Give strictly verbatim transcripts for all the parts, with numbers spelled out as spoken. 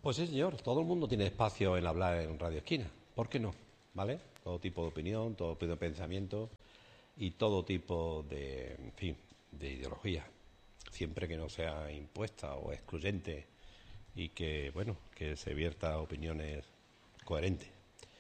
Pues sí, señor, todo el mundo tiene espacio en hablar en Radio Esquina. ¿Por qué no? ¿Vale? Todo tipo de opinión, todo tipo de pensamiento y todo tipo de, en fin, de ideología. Siempre que no sea impuesta o excluyente y que, bueno, que se vierta opiniones coherentes.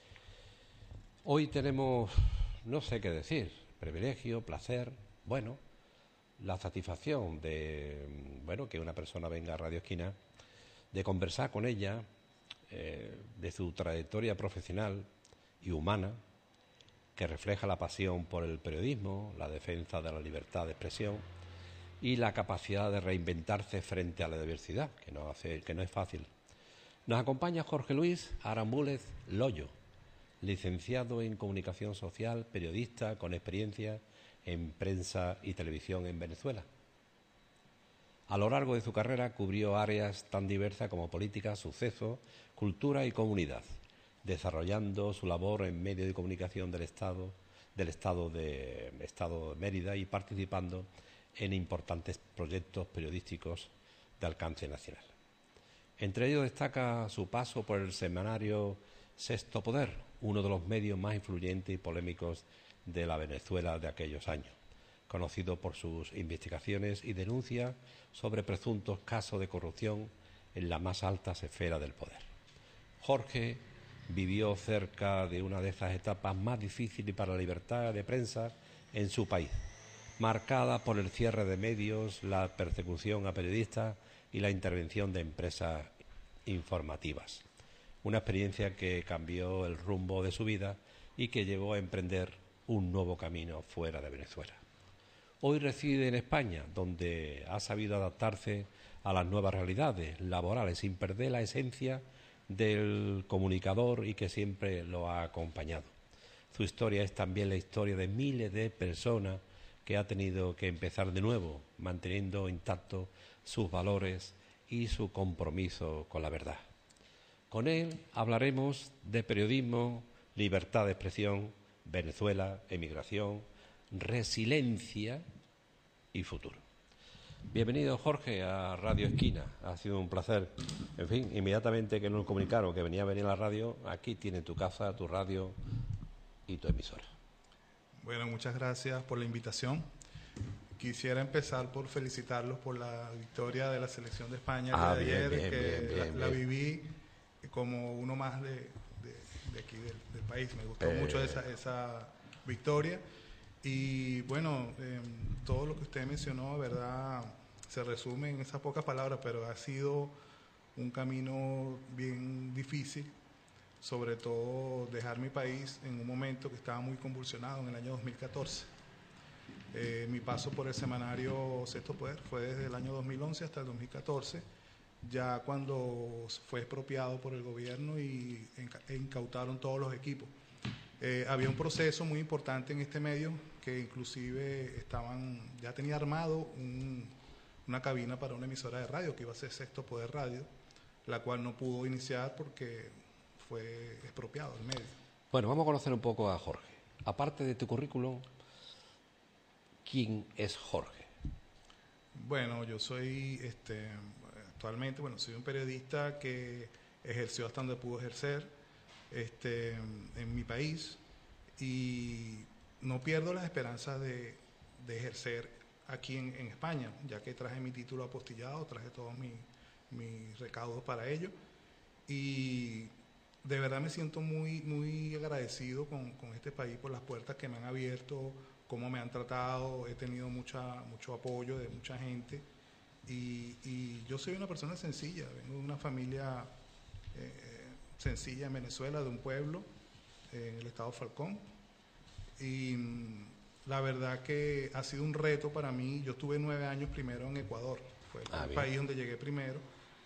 Hoy tenemos, no sé qué decir, privilegio, placer, bueno, la satisfacción de, bueno, que una persona venga a Radio Esquina, de conversar con ella eh, de su trayectoria profesional y humana, que refleja la pasión por el periodismo, la defensa de la libertad de expresión y la capacidad de reinventarse frente a la diversidad, que no, hace, que no es fácil. Nos acompaña Jorge Luis Arambúlez Loyo, licenciado en Comunicación Social, periodista con experiencia en prensa y televisión en Venezuela. A lo largo de su carrera cubrió áreas tan diversas como política, sucesos, cultura y comunidad, desarrollando su labor en medios de comunicación del Estado, del Estado de, Estado de Mérida y participando en importantes proyectos periodísticos de alcance nacional. Entre ellos destaca su paso por el semanario Sexto Poder, uno de los medios más influyentes y polémicos de la Venezuela de aquellos años, conocido por sus investigaciones y denuncias sobre presuntos casos de corrupción en las más altas esferas del poder. Jorge vivió cerca de una de esas etapas más difíciles para la libertad de prensa en su país, marcada por el cierre de medios, la persecución a periodistas y la intervención de empresas informativas. Una experiencia que cambió el rumbo de su vida y que llevó a emprender un nuevo camino fuera de Venezuela. Hoy reside en España, donde ha sabido adaptarse a las nuevas realidades laborales sin perder la esencia del comunicador y que siempre lo ha acompañado. Su historia es también la historia de miles de personas que ha tenido que empezar de nuevo, manteniendo intactos sus valores y su compromiso con la verdad. Con él hablaremos de periodismo, libertad de expresión, Venezuela, emigración, resiliencia y futuro. Bienvenido, Jorge, a Radio Esquina. Ha sido un placer. En fin, inmediatamente que nos comunicaron que venía a venir a la radio, aquí tiene tu casa, tu radio y tu emisora. Bueno, muchas gracias por la invitación. Quisiera empezar por felicitarlos por la victoria de la selección de España ah, de bien, ayer, bien, que bien, bien, la, bien. la viví como uno más de, de, de aquí del, del país. Me gustó eh... mucho esa, esa victoria. Y bueno, eh, todo lo que usted mencionó, verdad, se resume en esas pocas palabras, pero ha sido un camino bien difícil, sobre todo dejar mi país en un momento que estaba muy convulsionado en el año dos mil catorce. Eh, mi paso por el semanario Sexto Poder fue desde el año dos mil once hasta el dos mil catorce, ya cuando fue expropiado por el gobierno y incautaron todos los equipos. Eh, había un proceso muy importante en este medio que inclusive estaban, ya tenía armado un, una cabina para una emisora de radio que iba a ser Sexto Poder Radio, la cual no pudo iniciar porque fue expropiado el medio. Bueno, vamos a conocer un poco a Jorge. Aparte de tu currículum, ¿quién es Jorge? Bueno, yo soy este, actualmente, bueno, soy un periodista que ejerció hasta donde pudo ejercer este, en mi país y no pierdo las esperanzas de, de ejercer aquí en, en España, ya que traje mi título apostillado, traje todos mis mi recaudos para ello y de verdad me siento muy, muy agradecido con, con este país por las puertas que me han abierto, cómo me han tratado, he tenido mucha, mucho apoyo de mucha gente y, y yo soy una persona sencilla, vengo de una familia eh, sencilla en Venezuela, de un pueblo eh, en el estado Falcón y mm, la verdad que ha sido un reto para mí. Yo estuve nueve años primero en Ecuador, fue el ah, país donde llegué primero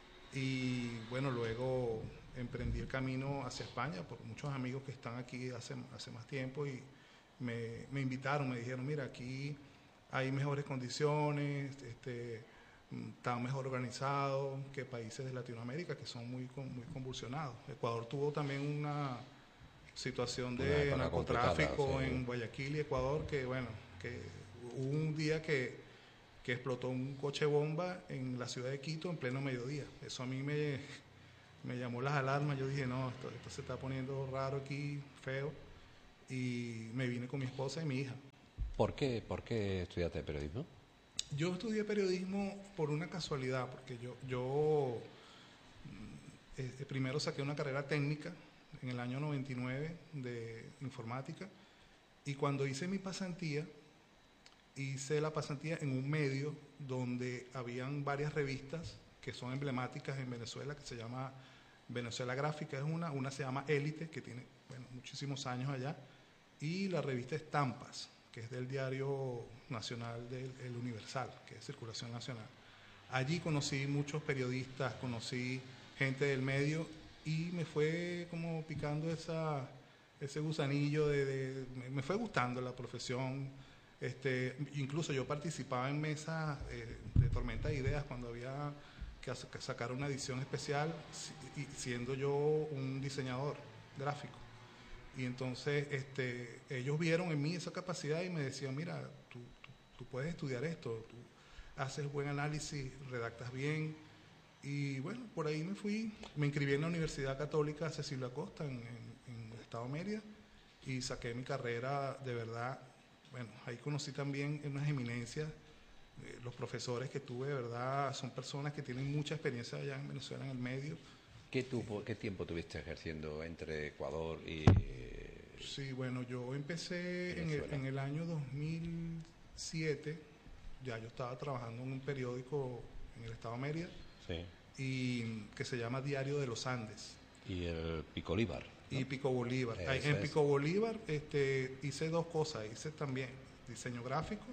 y bueno, luego emprendí el camino hacia España por muchos amigos que están aquí hace, hace más tiempo y me, me invitaron, me dijeron, mira, aquí hay mejores condiciones, este, está mejor organizado que países de Latinoamérica que son muy, muy convulsionados. Ecuador tuvo también una situación de narcotráfico sí. en Guayaquil y Ecuador que bueno, que hubo un día que, que explotó un coche bomba en la ciudad de Quito en pleno mediodía. Eso a mí me, me llamó las alarmas, yo dije, no, esto, esto se está poniendo raro aquí, feo, y me vine con mi esposa y mi hija. ¿Por qué, por qué estudiaste periodismo? Yo estudié periodismo por una casualidad, porque yo, yo eh, primero saqué una carrera técnica en el año noventa y nueve de informática, y cuando hice mi pasantía, hice la pasantía en un medio donde habían varias revistas que son emblemáticas en Venezuela, que se llama Venezuela Gráfica, es una, una se llama Élite, que tiene bueno, muchísimos años allá, y la revista Estampas, que es del diario nacional del El Universal, que es circulación nacional. Allí conocí muchos periodistas, conocí gente del medio y me fue como picando esa, ese gusanillo, de, de me, me fue gustando la profesión. Este, incluso yo participaba en mesas eh, de Tormenta de Ideas cuando había que, que sacar una edición especial, si, siendo yo un diseñador gráfico. Y entonces este, ellos vieron en mí esa capacidad y me decían, mira, tú, tú, tú puedes estudiar esto, tú haces buen análisis, redactas bien. Y bueno, por ahí me fui, me inscribí en la Universidad Católica Cecilio Acosta en, en, en el estado Mérida y saqué mi carrera de verdad. Bueno, ahí conocí también unas eminencias, eh, los profesores que tuve, de verdad, son personas que tienen mucha experiencia allá en Venezuela en el medio. ¿Qué, tuvo, ¿Qué tiempo tuviste ejerciendo entre Ecuador y...? Sí, bueno, yo empecé en el, en el año dos mil siete, ya yo estaba trabajando en un periódico en el estado de Mérida, sí. Y que se llama Diario de los Andes. Y el Pico Bolívar, ¿no? Y Pico Bolívar. Eso en es. Pico Bolívar este, hice dos cosas, hice también diseño gráfico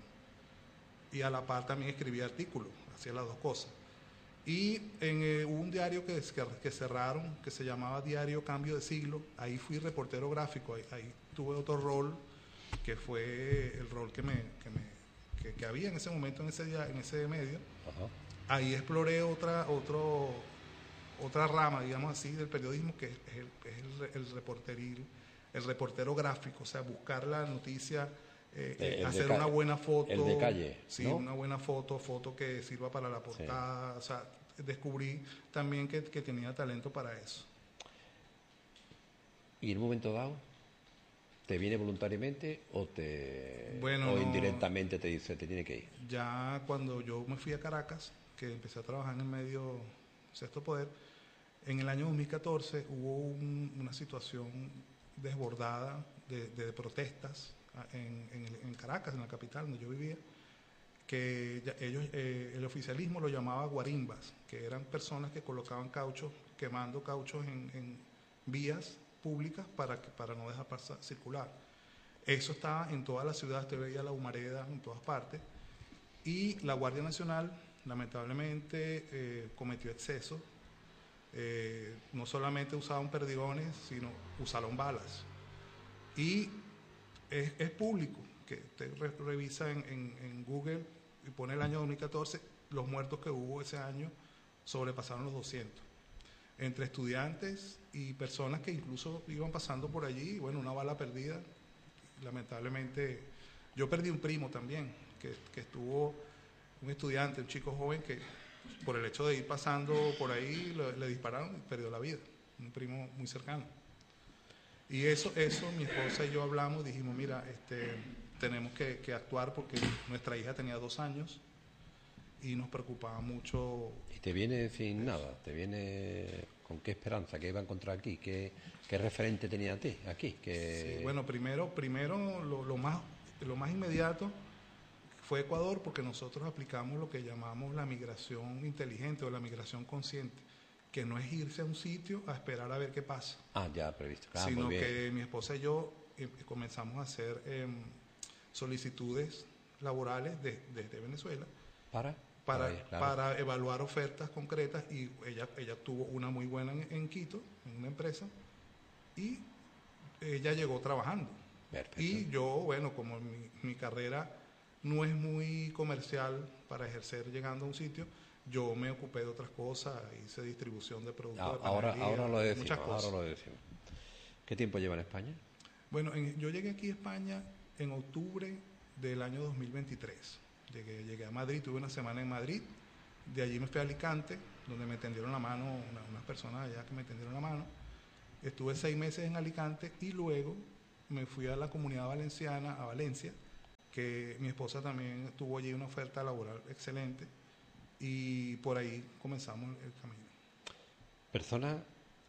y a la par también escribí artículos, hacía las dos cosas. Y en eh, un diario que, que, que cerraron, que se llamaba Diario Cambio de Siglo, ahí fui reportero gráfico, ahí, ahí tuve otro rol, que fue el rol que, me, que, me, que, que había en ese momento en ese, en ese medio. Ajá. Ahí exploré otra, otro, otra rama, digamos así, del periodismo, que es el, es el, el reporteril, el reportero gráfico, o sea, buscar la noticia, eh, hacer una buena foto. El de calle, Sí, ¿no? una buena foto, foto que sirva para la portada, sí. O sea, descubrí también que, que tenía talento para eso. ¿Y en un momento dado te viene voluntariamente o te bueno, o indirectamente te dice te tiene que ir? Ya cuando yo me fui a Caracas, que empecé a trabajar en el medio Sexto Poder, en el año dos mil catorce hubo un, una situación desbordada de, de protestas en, en, en Caracas, en la capital donde yo vivía, que ya ellos, eh, el oficialismo lo llamaba guarimbas, que eran personas que colocaban cauchos, quemando cauchos en, en vías públicas para, que, para no dejar pasar, circular. Eso estaba en toda la ciudad, usted veía la humareda en todas partes, y la Guardia Nacional lamentablemente eh, cometió excesos, eh, no solamente usaban perdigones, sino usaron balas. Y es, es público, que usted re, revisa en, en, en Google y pone el año dos mil catorce, los muertos que hubo ese año sobrepasaron los doscientos. Entre estudiantes y personas que incluso iban pasando por allí, y bueno, una bala perdida. Lamentablemente, yo perdí un primo también, que, que estuvo, un estudiante, un chico joven que por el hecho de ir pasando por ahí le, le dispararon y perdió la vida, un primo muy cercano. Y eso, eso mi esposa y yo hablamos, dijimos, mira, este, tenemos que, que actuar porque nuestra hija tenía dos años y nos preocupaba mucho. Y te viene sin nada, te viene con qué esperanza, qué iba a encontrar aquí, qué, qué referente tenía a ti aquí. Que... Sí, bueno, primero, primero lo, lo, más, lo más inmediato fue Ecuador, porque nosotros aplicamos lo que llamamos la migración inteligente o la migración consciente, que no es irse a un sitio a esperar a ver qué pasa. Ah, ya previsto. Ah, sino que mi esposa y yo eh, comenzamos a hacer eh, solicitudes laborales de, desde Venezuela. ¿Para? Para, Ahí, claro. para evaluar ofertas concretas, y ella, ella tuvo una muy buena en, en Quito, en una empresa, y ella llegó trabajando. Perfecto. Y yo, bueno, como mi, mi carrera no es muy comercial para ejercer llegando a un sitio, yo me ocupé de otras cosas, hice distribución de productos. Ah, de ahora, ahora lo decimos, muchas cosas. ahora lo decimos. ¿Qué tiempo lleva en España? Bueno, en, yo llegué aquí a España en octubre del año dos mil veintitrés. Llegué, llegué a Madrid, tuve una semana en Madrid, de allí me fui a Alicante, donde me tendieron la mano, una, unas personas allá que me tendieron la mano. Estuve seis meses en Alicante y luego me fui a la Comunidad Valenciana, a Valencia, que mi esposa también tuvo allí una oferta laboral excelente y por ahí comenzamos el camino. Personas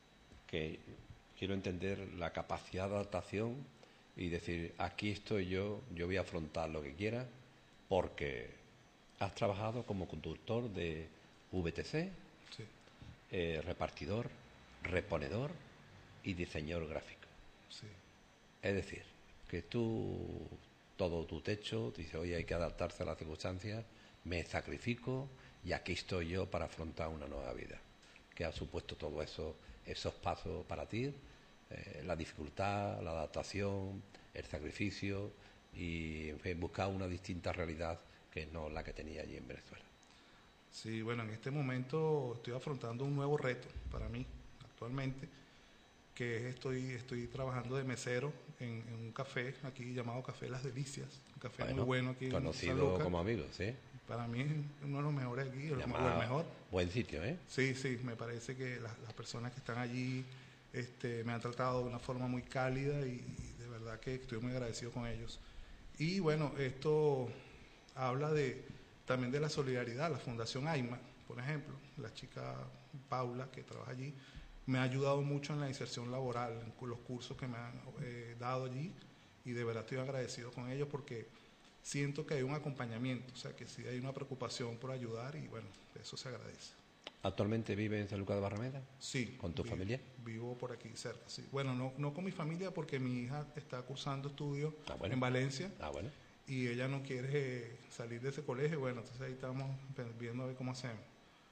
que quiero entender la capacidad de adaptación y decir, aquí estoy yo, yo voy a afrontar lo que quiera, porque has trabajado como conductor de V T C, Sí. eh, repartidor, reponedor y diseñador gráfico. Sí. Es decir, que tú, todo tu techo, dices, oye, hay que adaptarse a las circunstancias, me sacrifico y aquí estoy yo para afrontar una nueva vida. ¿Qué ha supuesto todo eso, esos pasos para ti? Eh, la dificultad, la adaptación, el sacrificio y, en fin, buscar una distinta realidad que no la que tenía allí en Venezuela. Sí, bueno, en este momento estoy afrontando un nuevo reto para mí actualmente, que es estoy, estoy trabajando de mesero en, en un café aquí llamado Café Las Delicias, un café Bueno, muy bueno aquí en San conocido Lucas. como amigo, ¿sí? Para mí es uno de los mejores aquí, o el Llamado, mejor. buen sitio, ¿eh? Sí, sí, me parece que las, las personas que están allí este, me han tratado de una forma muy cálida y, y de verdad que estoy muy agradecido con ellos. Y bueno, esto habla de también de la solidaridad. La Fundación AIMA, por ejemplo, la chica Paula que trabaja allí, me ha ayudado mucho en la inserción laboral, en los cursos que me han eh, dado allí y de verdad estoy agradecido con ellos porque siento que hay un acompañamiento, o sea que sí hay una preocupación por ayudar y bueno, eso se agradece. ¿Actualmente vive en San Lucas de Barrameda? Sí. ¿Con tu vi, familia? Vivo por aquí cerca, sí. Bueno, no, no con mi familia porque mi hija está cursando estudios Ah, bueno. en Valencia. Ah, bueno. Y ella no quiere salir de ese colegio, bueno, entonces ahí estamos viendo a ver cómo hacemos.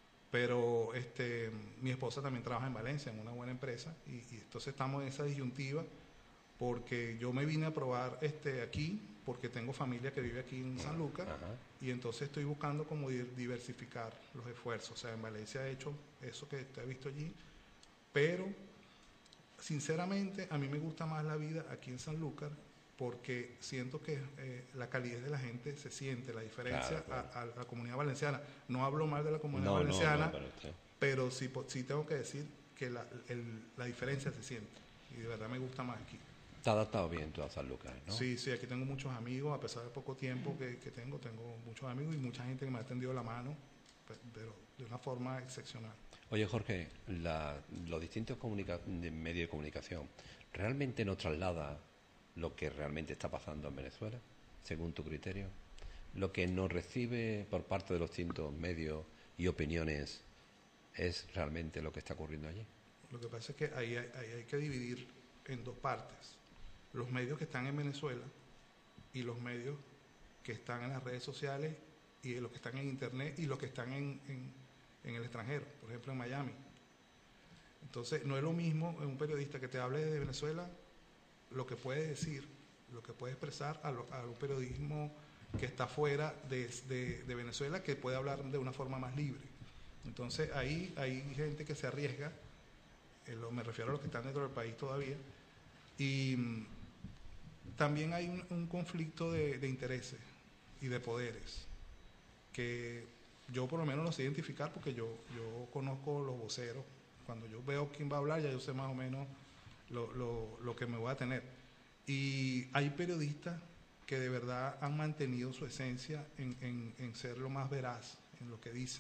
Pero este, mi esposa también trabaja en Valencia, en una buena empresa, y, y entonces estamos en esa disyuntiva porque yo me vine a probar este, aquí, porque tengo familia que vive aquí en San Lucas, Ajá. y entonces estoy buscando como diversificar los esfuerzos. O sea, en Valencia he hecho eso que te he visto allí, pero sinceramente a mí me gusta más la vida aquí en San Lucas, porque siento que eh, la calidez de la gente se siente, la diferencia Claro, claro. A, a la comunidad valenciana. No hablo mal de la comunidad No, no, valenciana, no, pero usted- pero sí, po- sí tengo que decir que la, el- la diferencia se siente. Y de verdad me gusta más aquí. te has adaptado bien tú a San Lucas, ¿no? Sí, sí, aquí tengo muchos amigos, a pesar de poco tiempo que, que tengo, tengo muchos amigos y mucha gente que me ha tendido la mano, pues, pero de una forma excepcional. Oye, Jorge, la- los distintos comunica- de medios de comunicación, ¿realmente nos traslada lo que realmente está pasando en Venezuela, según tu criterio? ¿Lo que nos recibe por parte de los distintos medios y opiniones es realmente lo que está ocurriendo allí? Lo que pasa es que ahí hay, ahí hay que dividir en dos partes. Los medios que están en Venezuela y los medios que están en las redes sociales y los que están en internet y los que están en, en, en el extranjero, por ejemplo en Miami. Entonces no es lo mismo un periodista que te hable de Venezuela, lo que puede decir, lo que puede expresar a, lo, a un periodismo que está fuera de, de, de Venezuela, que puede hablar de una forma más libre. Entonces ahí hay gente que se arriesga, eh, lo, me refiero a los que están dentro del país todavía, y mm, también hay un, un conflicto de, de intereses y de poderes, que yo por lo menos los sé identificar porque yo, yo conozco los voceros. Cuando yo veo quién va a hablar, ya yo sé más o menos lo, lo, lo que me voy a tener. Y hay periodistas que de verdad han mantenido su esencia en, en, en ser lo más veraz en lo que dicen.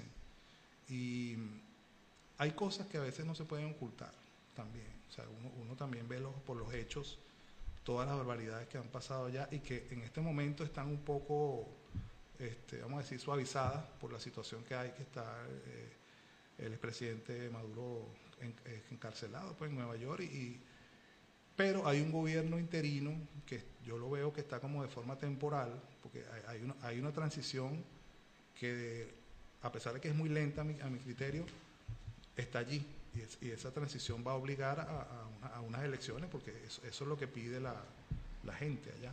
Y hay cosas que a veces no se pueden ocultar también. O sea, uno, uno también ve los, por los hechos todas las barbaridades que han pasado allá y que en este momento están un poco, este, vamos a decir, suavizadas por la situación que hay, que está eh, el expresidente Maduro en, eh, encarcelado pues, en Nueva York. Y, y, pero hay un gobierno interino que yo lo veo que está como de forma temporal, porque hay, hay, una, hay una transición que, a pesar de que es muy lenta a mi, a mi criterio, está allí. Y, es, y esa transición va a obligar a, a, una, a unas elecciones, porque eso, eso es lo que pide la, la gente allá.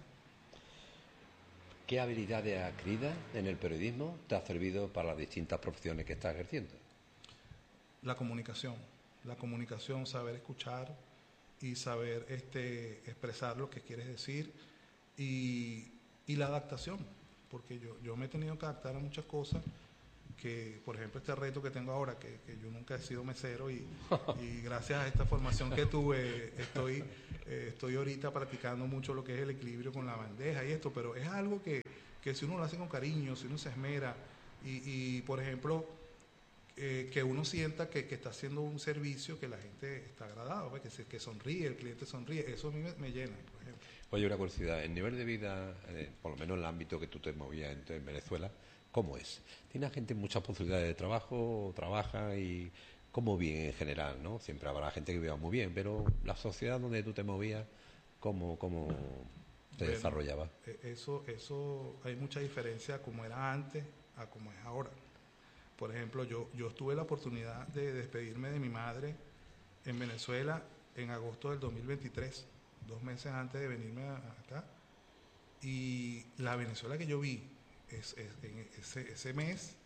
¿Qué habilidades adquiridas en el periodismo te ha servido para las distintas profesiones que estás ejerciendo? La comunicación, la comunicación, saber escuchar y saber este, expresar lo que quieres decir y, y la adaptación, porque yo, yo me he tenido que adaptar a muchas cosas que, por ejemplo, este reto que tengo ahora, que, que yo nunca he sido mesero y, y gracias a esta formación que tuve, estoy, eh, estoy ahorita practicando mucho lo que es el equilibrio con la bandeja y esto, pero es algo que, que si uno lo hace con cariño, si uno se esmera y, y por ejemplo, eh, que uno sienta que, que está haciendo un servicio, que la gente está agradado, pues, que, se, que sonríe, el cliente sonríe, eso a mí me, me llena, por ejemplo. Oye, una curiosidad, el nivel de vida, eh, por lo menos en el ámbito que tú te movías en, en Venezuela, ¿cómo es? ¿Tiene la gente muchas posibilidades de trabajo, trabaja y cómo vive en general, ¿no? Siempre habrá gente que viva muy bien, pero la sociedad donde tú te movías, ¿cómo, cómo se Bueno, desarrollaba? Eso, eso, hay mucha diferencia como era antes a como es ahora. Por ejemplo, yo, yo tuve la oportunidad de despedirme de mi madre en Venezuela en agosto del dos mil veintitrés, dos meses antes de venirme a, a acá. Y la Venezuela que yo vi es, es, en ese, ese mes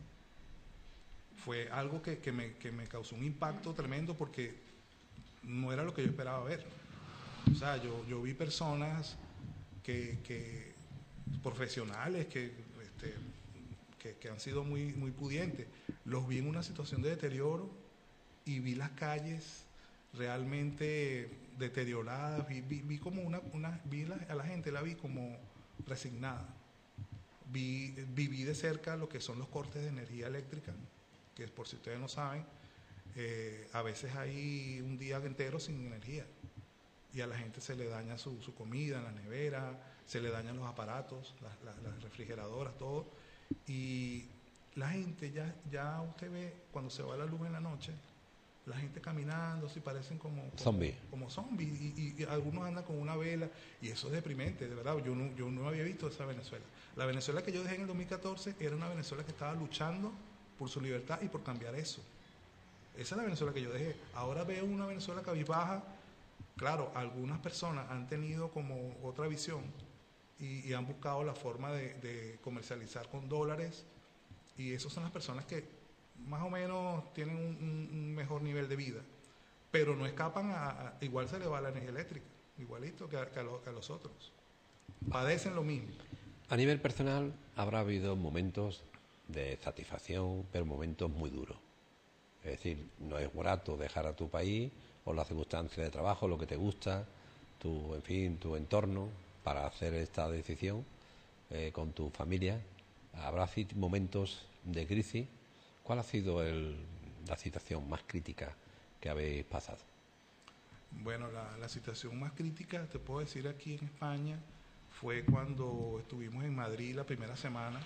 fue algo que, que, me, que me causó un impacto tremendo porque no era lo que yo esperaba ver. O sea, yo, yo vi personas que, que profesionales que, este, que, que han sido muy, muy pudientes. Los vi en una situación de deterioro y vi las calles realmente deterioradas, vi, vi, vi como una, una vi la, a la gente la vi como resignada. Vi, viví de cerca lo que son los cortes de energía eléctrica, que por si ustedes no saben, eh, a veces hay un día entero sin energía y a la gente se le daña su, su comida en la nevera, se le dañan los aparatos, las, las, las refrigeradoras, todo. Y la gente ya, ya usted ve cuando se va la luz en la noche, la gente caminando, así parecen como, como zombies. Como zombies y, y, y algunos andan con una vela y eso es deprimente, de verdad. Yo no, yo no había visto esa Venezuela. La Venezuela que yo dejé en el dos mil catorce era una Venezuela que estaba luchando por su libertad y por cambiar eso. Esa es la Venezuela que yo dejé. Ahora veo una Venezuela cabizbaja. Claro, algunas personas han tenido como otra visión y, y han buscado la forma de, de comercializar con dólares y esas son las personas que más o menos tienen un, un, un mejor nivel de vida, pero no escapan a, a, igual se le va la energía eléctrica, igualito que a, que a, lo, que a los otros. Padecen lo mismo. A nivel personal habrá habido momentos de satisfacción, pero momentos muy duros. Es decir, no es grato dejar a tu país o las circunstancias de trabajo, lo que te gusta, tu, en fin, tu entorno para hacer esta decisión eh, con tu familia. Habrá momentos de crisis. ¿Cuál ha sido el, la situación más crítica que habéis pasado? Bueno, la, la situación más crítica, te puedo decir aquí en España, fue cuando estuvimos en Madrid la primera semana,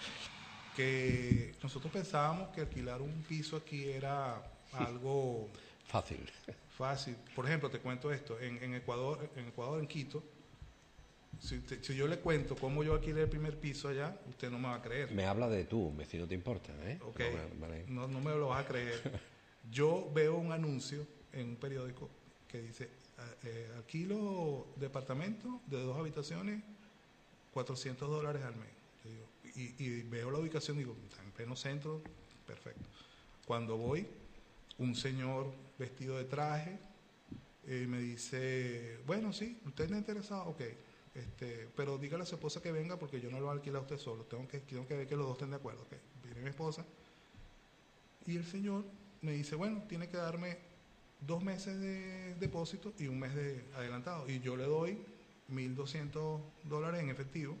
que nosotros pensábamos que alquilar un piso aquí era algo fácil. Fácil. Por ejemplo, te cuento esto, en, en Ecuador, en Ecuador, en Quito, si, te, si yo le cuento cómo yo alquilé el primer piso allá, usted no me va a creer. Me habla de tú, si no te importa, ¿eh? Ok, no, vale. no, no me lo vas a creer. Yo veo un anuncio en un periódico que dice, eh, alquilo departamento de dos habitaciones, cuatrocientos dólares al mes. Y, y veo la ubicación y digo, está en pleno centro, perfecto. Cuando voy, un señor vestido de traje eh, me dice, bueno, sí, ¿usted está interesado? Ok, este, pero dígale a su esposa que venga porque yo no lo alquilo a usted solo, tengo que, tengo que ver que los dos estén de acuerdo. Okay. Viene mi esposa y el señor me dice, bueno, tiene que darme dos meses de depósito y un mes de adelantado. Y yo le doy mil doscientos dólares en efectivo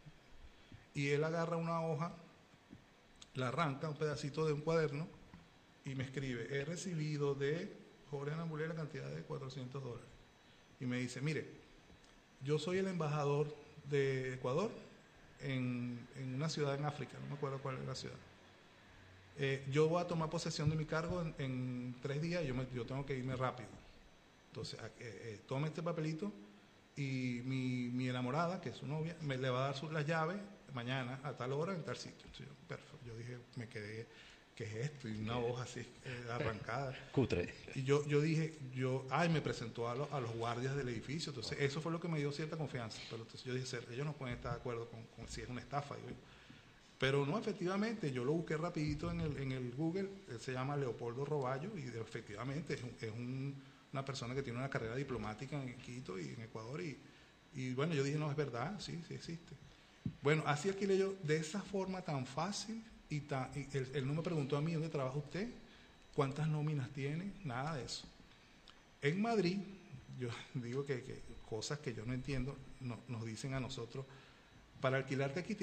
y él agarra una hoja, la arranca, un pedacito de un cuaderno y me escribe, he recibido de Jorge Anambulé la cantidad de cuatrocientos dólares. Y me dice, mire, yo soy el embajador de Ecuador en, en una ciudad en África, no me acuerdo cuál es la ciudad. Eh, yo voy a tomar posesión de mi cargo en, en tres días y yo, me, yo tengo que irme rápido. Entonces, eh, eh, tome este papelito y mi, mi enamorada, que es su novia, me le va a dar sus, las llaves mañana a tal hora en tal sitio. Entonces, yo, perfecto. Yo dije, me quedé, ¿qué es esto? Y una hoja así eh, arrancada. Cutre. Y yo, yo dije, yo, ay, me presentó a, lo, a los guardias del edificio. Entonces, eso fue lo que me dio cierta confianza. Pero entonces yo dije, ellos no pueden estar de acuerdo con, con si es una estafa. Digo. Pero no, efectivamente, yo lo busqué rapidito en el, en el Google, él se llama Leopoldo Roballo y de, efectivamente es, un, es un, una persona que tiene una carrera diplomática en Quito y en Ecuador y, y bueno, yo dije, no, es verdad, sí, sí existe. Bueno, así alquilé yo de esa forma tan fácil y, ta, y él, él no me preguntó a mí dónde trabaja usted, cuántas nóminas tiene, nada de eso. En Madrid, yo digo que, que cosas que yo no entiendo, no, nos dicen a nosotros, para alquilarte aquí